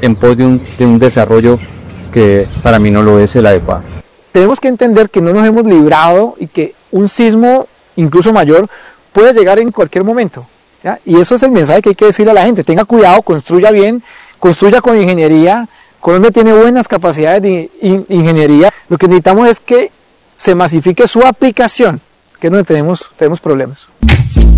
en pos de un desarrollo que para mí no lo es el adecuado. Tenemos que entender que no nos hemos librado y que un sismo incluso mayor puede llegar en cualquier momento, ¿ya? Y eso es el mensaje que hay que decirle a la gente: tenga cuidado, construya bien, construya con ingeniería. Colombia tiene buenas capacidades de ingeniería. Lo que necesitamos es que se masifique su aplicación, que es donde tenemos problemas.